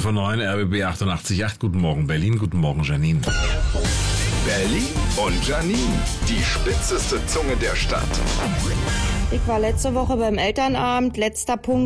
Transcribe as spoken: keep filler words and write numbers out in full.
von neun, R B B achtundachtzig Komma acht. Guten Morgen Berlin, guten Morgen Janine. Berlin und Janine, die spitzeste Zunge der Stadt. Ich war letzte Woche beim Elternabend, letzter Punkt.